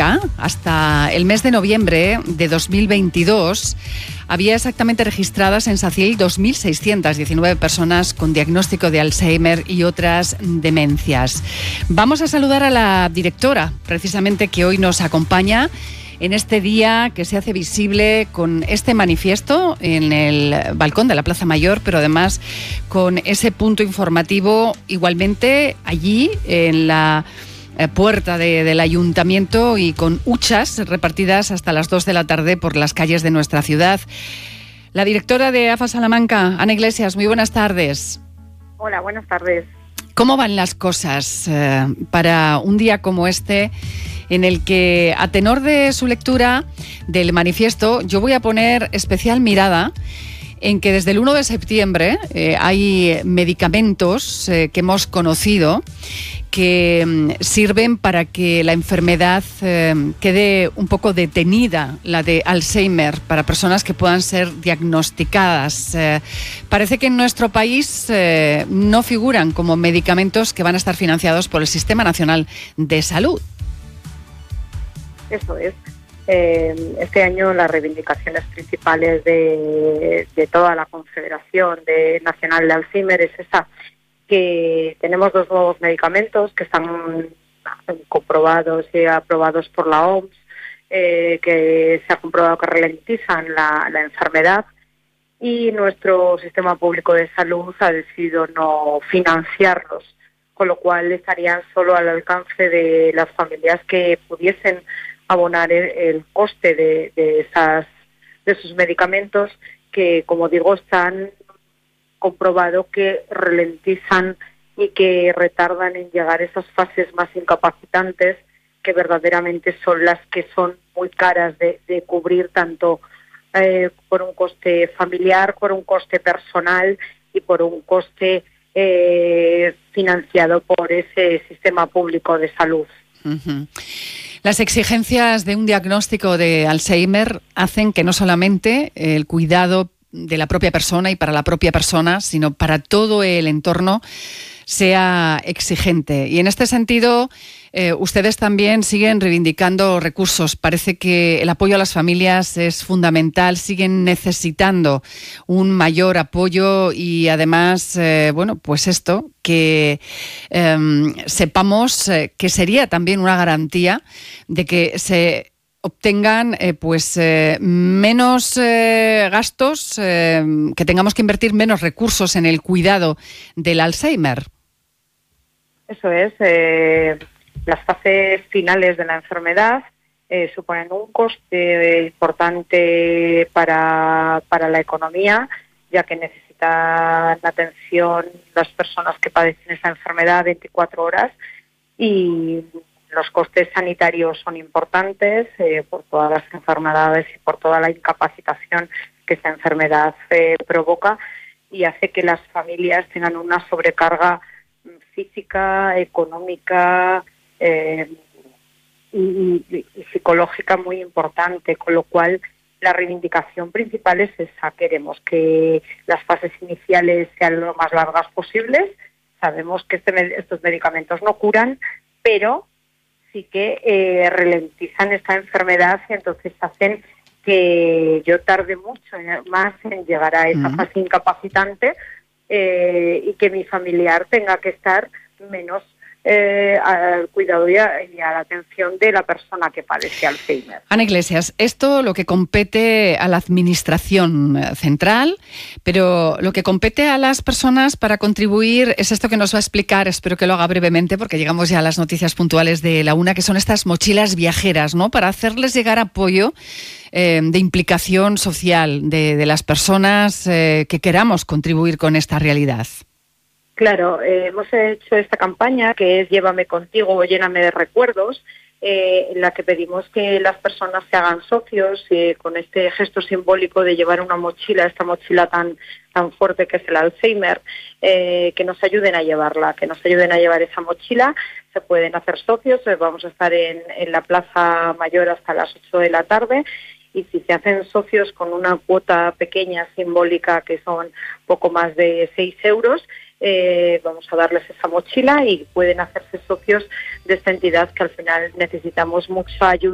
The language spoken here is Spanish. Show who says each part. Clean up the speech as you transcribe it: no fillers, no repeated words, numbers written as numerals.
Speaker 1: Salamanca, hasta el mes de noviembre de 2022, había exactamente registradas en SACIL 2.619 personas con diagnóstico de Alzheimer y otras demencias. Vamos a saludar a la directora, precisamente, que hoy nos acompaña en este día que se hace visible con este manifiesto en el balcón de la Plaza Mayor, pero además con ese punto informativo igualmente allí en la puerta del ayuntamiento y con huchas repartidas hasta las 2 de la tarde por las calles de nuestra ciudad. La directora de AFA Salamanca, Ana Iglesias, muy buenas tardes.
Speaker 2: Hola, buenas tardes.
Speaker 1: ¿Cómo van las cosas para un día como este, en el que, a tenor de su lectura del manifiesto, yo voy a poner especial mirada en que desde el 1 de septiembre hay medicamentos que hemos conocido que sirven para que la enfermedad quede un poco detenida, la de Alzheimer, para personas que puedan ser diagnosticadas. Parece que en nuestro país no figuran como medicamentos que van a estar financiados por el Sistema Nacional de Salud.
Speaker 2: Eso es. Este año las reivindicaciones principales de toda la Confederación Nacional de Alzheimer es esa, que tenemos 2 nuevos medicamentos que están comprobados y aprobados por la OMS, que se ha comprobado que ralentizan la enfermedad, y nuestro sistema público de salud ha decidido no financiarlos, con lo cual estarían solo al alcance de las familias que pudiesen abonar el coste de sus medicamentos, que, como digo, están comprobado que ralentizan y que retardan en llegar a esas fases más incapacitantes, que verdaderamente son las que son muy caras de cubrir, tanto por un coste familiar, por un coste personal y por un coste financiado por ese sistema público de salud.
Speaker 1: Uh-huh. Las exigencias de un diagnóstico de Alzheimer hacen que no solamente el cuidado de la propia persona y para la propia persona, sino para todo el entorno, sea exigente. Y en este sentido, ustedes también siguen reivindicando recursos. Parece que el apoyo a las familias es fundamental, siguen necesitando un mayor apoyo y además, pues esto, que sepamos que sería también una garantía de que se obtengan menos gastos, que tengamos que invertir menos recursos en el cuidado del Alzheimer.
Speaker 2: Eso es. Las fases finales de la enfermedad suponen un coste importante para la economía, ya que necesitan atención las personas que padecen esa enfermedad 24 horas, y los costes sanitarios son importantes por todas las enfermedades y por toda la incapacitación que esa enfermedad provoca, y hace que las familias tengan una sobrecarga física, económica y psicológica muy importante, con lo cual la reivindicación principal es esa. Queremos que las fases iniciales sean lo más largas posibles. Sabemos que estos medicamentos no curan, pero sí que ralentizan esta enfermedad, y entonces hacen que yo tarde mucho más en llegar a esa fase incapacitante, y que mi familiar tenga que estar menos al cuidado y a la atención de la persona que padece Alzheimer.
Speaker 1: Ana Iglesias, esto lo que compete a la administración central, pero lo que compete a las personas para contribuir es esto que nos va a explicar, espero que lo haga brevemente porque llegamos ya a las noticias puntuales de la una, que son estas mochilas viajeras, ¿no? Para hacerles llegar apoyo de implicación social de las personas que queramos contribuir con esta realidad.
Speaker 2: Claro, hemos hecho esta campaña que es Llévame contigo o Lléname de recuerdos, en la que pedimos que las personas se hagan socios con este gesto simbólico de llevar una mochila, esta mochila tan fuerte que es el Alzheimer, que nos ayuden a llevarla, que nos ayuden a llevar esa mochila. Se pueden hacer socios, vamos a estar en la Plaza Mayor hasta las 8 de la tarde, y si se hacen socios con una cuota pequeña, simbólica, que son poco más de 6 euros, vamos a darles esa mochila y pueden hacerse socios de esta entidad, que al final necesitamos mucha ayuda